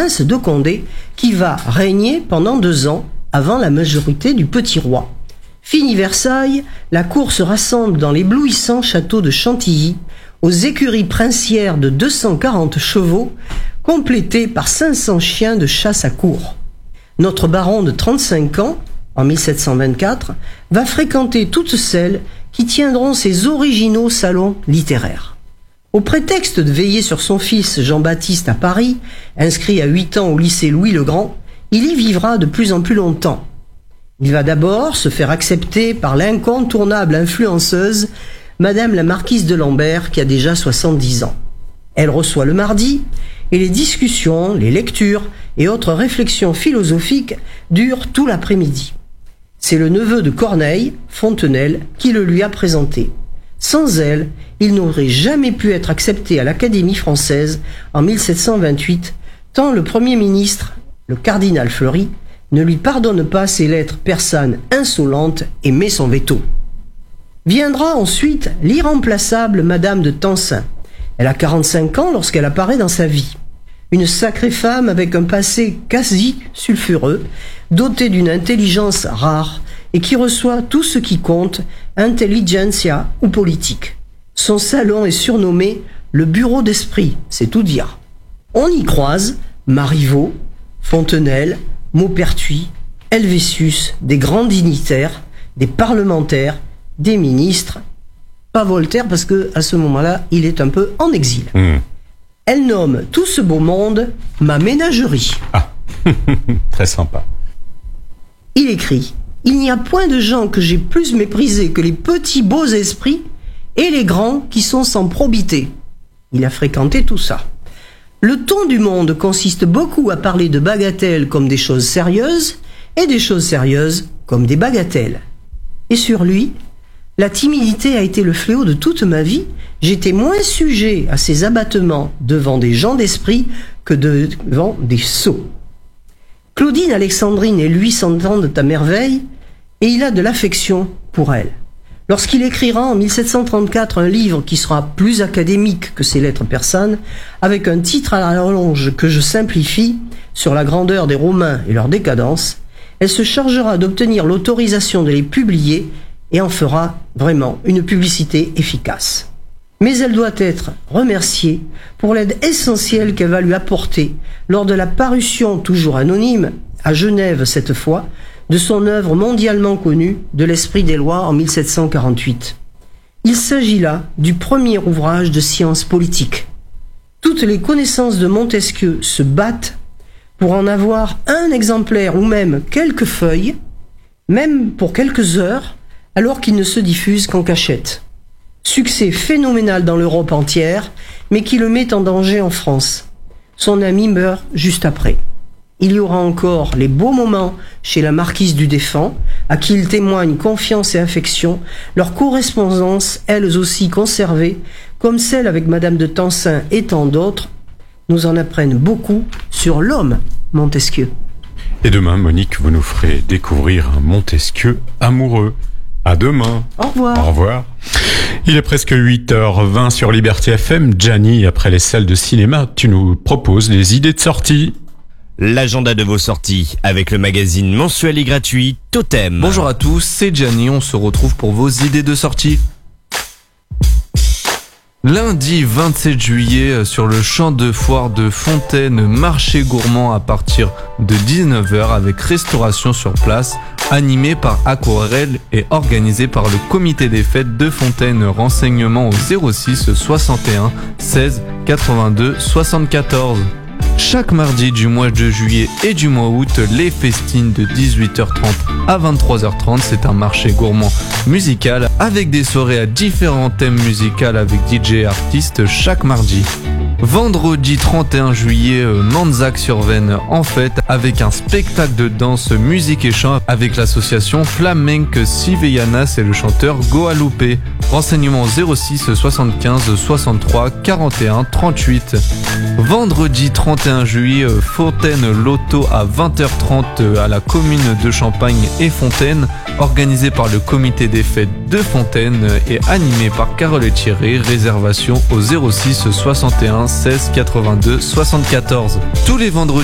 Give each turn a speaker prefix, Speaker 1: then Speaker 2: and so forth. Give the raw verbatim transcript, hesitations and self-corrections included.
Speaker 1: prince de Condé, qui va régner pendant deux ans avant la majorité du petit roi. Fini Versailles, la cour se rassemble dans l'éblouissant château de Chantilly, aux écuries princières de deux cent quarante chevaux, complétées par cinq cents chiens de chasse à courre. Notre baron de trente-cinq ans, en mille sept cent vingt-quatre, va fréquenter toutes celles qui tiendront ses originaux salons littéraires. Au prétexte de veiller sur son fils Jean-Baptiste à Paris, inscrit à huit ans au lycée Louis-le-Grand, il y vivra de plus en plus longtemps. Il va d'abord se faire accepter par l'incontournable influenceuse Madame la marquise de Lambert, qui a déjà soixante-dix ans. Elle reçoit le mardi, et les discussions, les lectures et autres réflexions philosophiques durent tout l'après-midi. C'est le neveu de Corneille, Fontenelle, qui le lui a présenté. Sans elle, il n'aurait jamais pu être accepté à l'Académie française en mille sept cent vingt-huit, tant le Premier ministre, le cardinal Fleury, ne lui pardonne pas ses lettres persanes insolentes et met son veto. Viendra ensuite l'irremplaçable Madame de Tencin. Elle a quarante-cinq ans lorsqu'elle apparaît dans sa vie. Une sacrée femme avec un passé quasi sulfureux, dotée d'une intelligence rare et qui reçoit tout ce qui compte, intelligentsia ou politique. Son salon est surnommé le bureau d'esprit, c'est tout dire. On y croise Marivaux, Fontenelle, Maupertuis, Helvétius, des grands dignitaires, des parlementaires, des ministres. Pas Voltaire parce que à ce moment-là, il est un peu en exil. Mmh. Elle nomme tout ce beau monde ma ménagerie.
Speaker 2: Ah, très sympa.
Speaker 1: Il écrit « Il n'y a point de gens que j'ai plus méprisés que les petits beaux esprits et les grands qui sont sans probité. » Il a fréquenté tout ça. Le ton du monde consiste beaucoup à parler de bagatelles comme des choses sérieuses et des choses sérieuses comme des bagatelles. Et sur lui, la timidité a été le fléau de toute ma vie. J'étais moins sujet à ces abattements devant des gens d'esprit que devant des sots. Claudine Alexandrine et lui s'entendent à merveille et il a de l'affection pour elle. Lorsqu'il écrira en mille sept cent trente-quatre un livre qui sera plus académique que ses lettres persanes, avec un titre à la rallonge que je simplifie, sur la grandeur des Romains et leur décadence, elle se chargera d'obtenir l'autorisation de les publier et en fera vraiment une publicité efficace. Mais elle doit être remerciée pour l'aide essentielle qu'elle va lui apporter lors de la parution, toujours anonyme, à Genève cette fois, de son œuvre mondialement connue, de l'Esprit des lois en mille sept cent quarante-huit. Il s'agit là du premier ouvrage de science politique. Toutes les connaissances de Montesquieu se battent pour en avoir un exemplaire ou même quelques feuilles, même pour quelques heures, alors qu'il ne se diffuse qu'en cachette. Succès phénoménal dans l'Europe entière, mais qui le met en danger en France. Son ami meurt juste après. Il y aura encore les beaux moments chez la marquise du Défend, à qui il témoigne confiance et affection, leur correspondance, elles aussi conservées, comme celle avec Madame de Tencin et tant d'autres, nous en apprennent beaucoup sur l'homme Montesquieu.
Speaker 2: Et demain, Monique, vous nous ferez découvrir un Montesquieu amoureux. À demain.
Speaker 1: Au revoir.
Speaker 2: Au revoir. Il est presque huit heures vingt sur Liberté F M. Gianni, après les salles de cinéma, tu nous proposes des idées de sortie.
Speaker 3: L'agenda de vos sorties avec le magazine mensuel et gratuit Totem.
Speaker 4: Bonjour à tous, c'est Gianni, on se retrouve pour vos idées de sortie. Lundi vingt-sept juillet, sur le champ de foire de Fontaine, marché gourmand à partir de dix-neuf heures avec restauration sur place, animé par Aquarelle et organisé par le comité des fêtes de Fontaine. Renseignements au zéro six soixante et un seize quatre-vingt-deux soixante-quatorze. Chaque mardi du mois de juillet et du mois août, les festines de dix-huit heures trente à vingt-trois heures trente. C'est un marché gourmand musical avec des soirées à différents thèmes musicaux avec D J et artistes chaque mardi. Vendredi trente et un juillet, Manzac-sur-Venne en fête avec un spectacle de danse, musique et chant avec l'association Flamenc Sivellanas et le chanteur Goalupe. Renseignements zéro six soixante-quinze soixante-trois quarante et un trente-huit. Vendredi trente et un juillet, Fontaine Loto à vingt heures trente à la commune de Champagne et Fontaine, organisé par le comité des fêtes de Fontaine et animé par Carole et Thierry. Réservation au zéro six soixante et un seize quatre-vingt-deux soixante-quatorze. Tous les vendredis